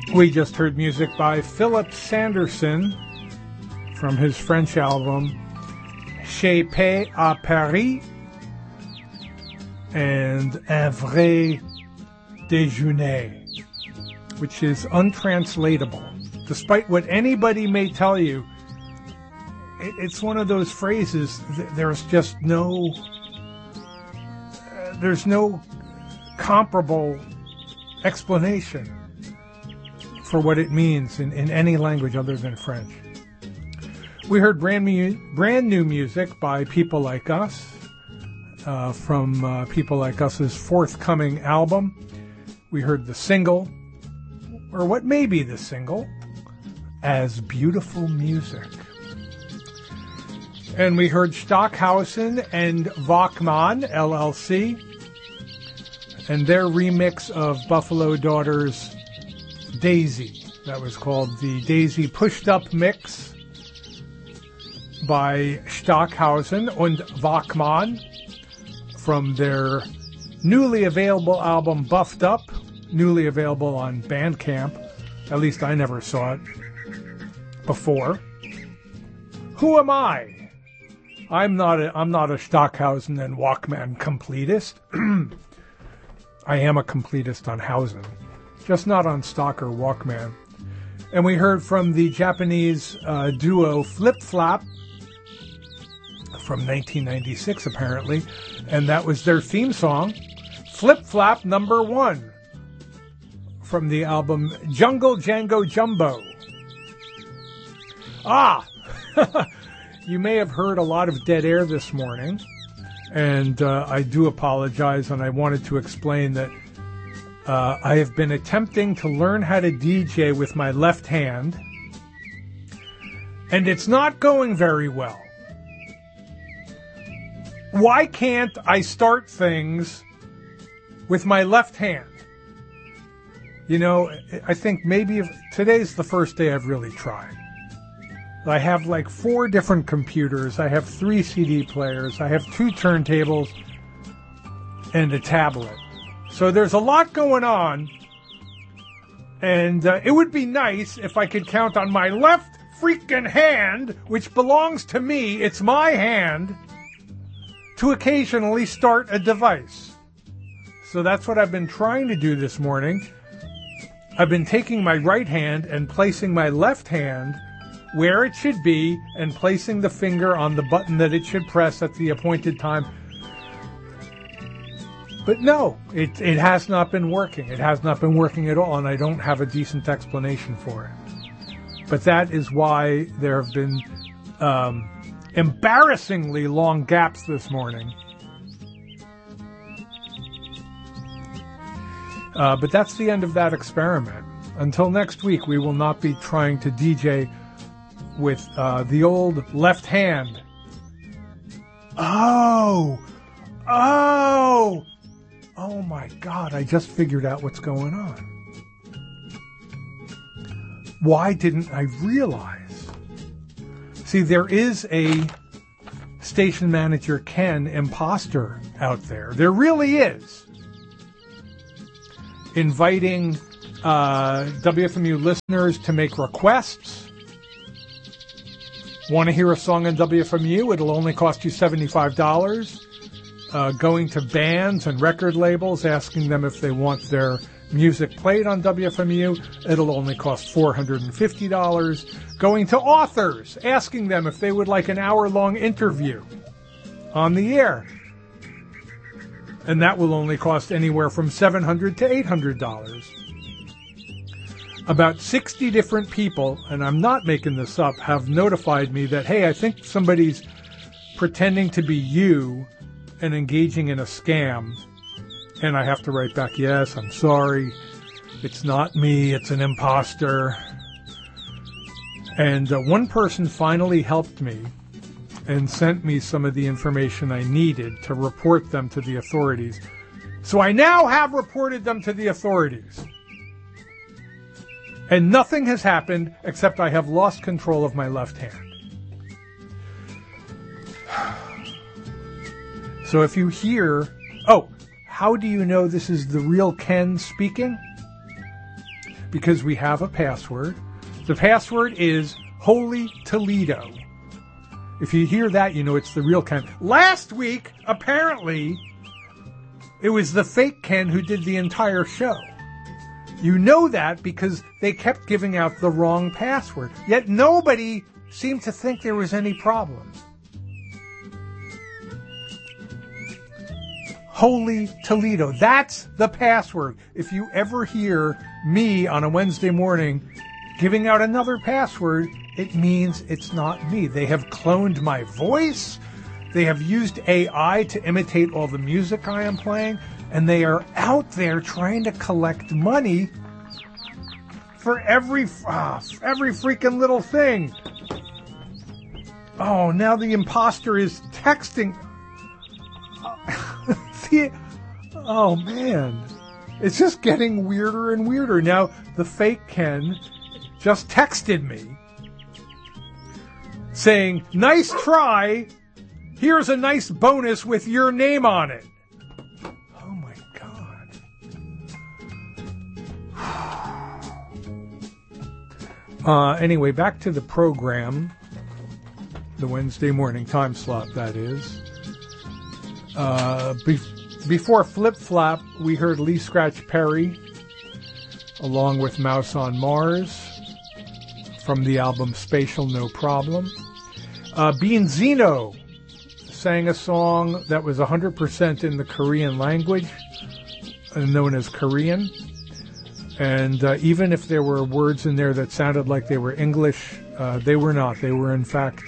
We just heard music by Philip Sanderson from his French album Chez Paix à Paris and Un Vrai Déjeuner, which is untranslatable. Despite what anybody may tell you, it's one of those phrases, there's just no comparable explanation for what it means in any language other than French. We heard brand new music by People Like Us from People Like Us's forthcoming album. We heard the single, or what may be the single, As Beautiful Music. And we heard Stockhausen and Wachmann, LLC, and their remix of Buffalo Daughters' Daisy. That was called the Daisy Pushed Up Mix by Stockhausen and Wachmann from their newly available album Buffed Up, newly available on Bandcamp. At least I never saw it before. Who am I? I'm not a Stockhausen and Wachmann completist. I am a completist on Hausen, just not on Stock or Walkman. And we heard from the Japanese duo Flip Flap from 1996, apparently, and that was their theme song, Flip Flap Number 1, from the album Jungle Django Jumbo. You may have heard a lot of dead air this morning, and I do apologize, and I wanted to explain that I have been attempting to learn how to DJ with my left hand, and it's not going very well. Why can't I start things with my left hand? You know, I think maybe today's the first day I've really tried. I have like 4 different computers. I have 3 CD players. I have 2 turntables and a tablet. So there's a lot going on. And it would be nice if I could count on my left freaking hand, which belongs to me, it's my hand, to occasionally start a device. So that's what I've been trying to do this morning. I've been taking my right hand and placing my left hand where it should be and placing the finger on the button that it should press at the appointed time. But no, it has not been working. It has not been working at all, and I don't have a decent explanation for it. But that is why there have been embarrassingly long gaps this morning. But that's the end of that experiment. Until next week, we will not be trying to DJ with the old left hand. Oh my God, I just figured out what's going on. Why didn't I realize? See, there is a Station Manager Ken imposter out there. There really is. Inviting WFMU listeners to make requests. Want to hear a song on WFMU? It'll only cost you $75. Going to bands and record labels, asking them if they want their music played on WFMU. It'll only cost $450. Going to authors, asking them if they would like an hour-long interview on the air. And that will only cost anywhere from $700 to $800. About 60 different people, and I'm not making this up, have notified me that, hey, I think somebody's pretending to be you and engaging in a scam. And I have to write back, yes, I'm sorry. It's not me. It's an imposter. And one person finally helped me and sent me some of the information I needed to report them to the authorities. So I now have reported them to the authorities. And nothing has happened except I have lost control of my left hand. So if you hear, how do you know this is the real Ken speaking? because we have a password. The password is Holy Toledo. If you hear that, you know it's the real Ken. Last week, apparently, it was the fake Ken who did the entire show. You know that because they kept giving out the wrong password. Yet nobody seemed to think there was any problem. Holy Toledo. That's the password. If you ever hear me on a Wednesday morning giving out another password, it means it's not me. They have cloned my voice. They have used AI to imitate all the music I am playing. And they are out there trying to collect money for every freaking little thing. Oh, now the imposter is texting. Oh, man. It's just getting weirder and weirder. Now, the fake Ken just texted me saying, nice try. Here's a nice bonus with your name on it. Oh, my God. Anyway, back to the program. The Wednesday morning time slot, that is. Before Flip Flap, we heard Lee Scratch Perry along with Mouse on Mars from the album Spatial No Problem. Bean Zeno sang a song that was 100% in the Korean language, known as Korean. And even if there were words in there that sounded like they were English, they were not. They were, in fact,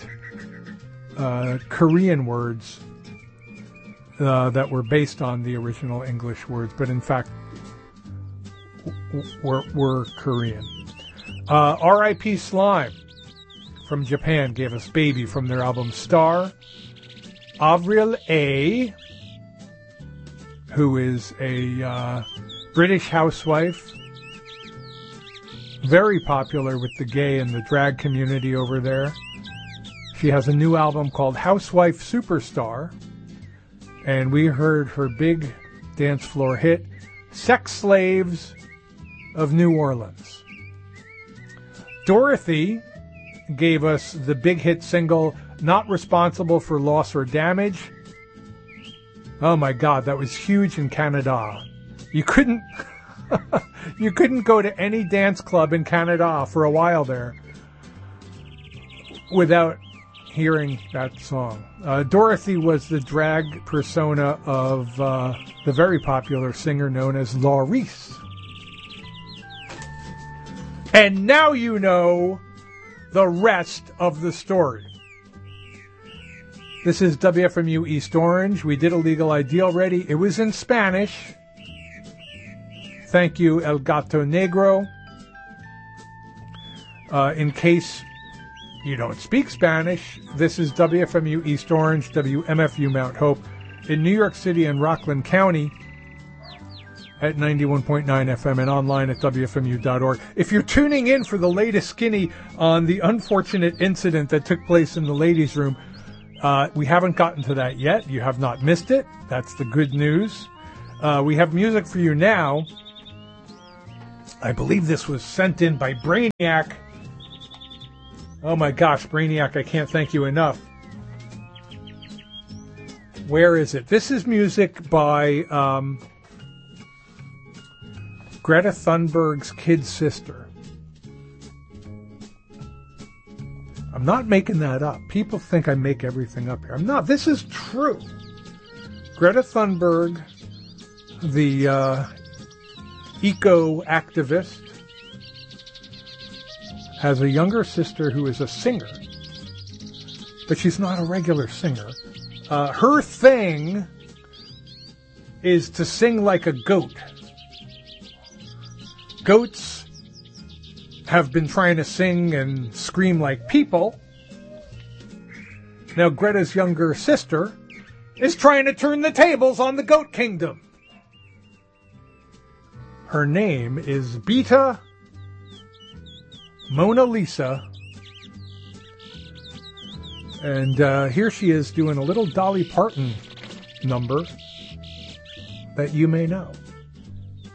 Korean words that were based on the original English words, but in fact were Korean. R.I.P. Slime from Japan gave us Baby from their album Star. Avril A., who is a British housewife, very popular with the gay and the drag community over there. She has a new album called Housewife Superstar, and we heard her big dance floor hit, Sex Slaves of New Orleans. Dorothy gave us the big hit single, Not Responsible for Loss or Damage. Oh my God, that was huge in Canada. You couldn't go to any dance club in Canada for a while there without hearing that song. Dorothy was the drag persona of the very popular singer known as Laurice. And now you know the rest of the story. This is WFMU East Orange. We did a Legal ID already. It was in Spanish. Thank you, El Gato Negro. In case you don't speak Spanish, this is WFMU East Orange, WMFU Mount Hope in New York City and Rockland County at 91.9 FM and online at WFMU.org. If you're tuning in for the latest skinny on the unfortunate incident that took place in the ladies' room, we haven't gotten to that yet. You have not missed it. That's the good news. We have music for you now. I believe this was sent in by Brainiac. Oh my gosh, Brainiac, I can't thank you enough. Where is it? This is music by Greta Thunberg's kid sister. I'm not making that up. People think I make everything up here. I'm not. This is true. Greta Thunberg, the eco-activist, has a younger sister who is a singer, but she's not a regular singer. Her thing is to sing like a goat. Goats have been trying to sing and scream like people. Now Greta's younger sister is trying to turn the tables on the goat kingdom. Her name is Beta Mona Lisa. And here she is doing a little Dolly Parton number that you may know.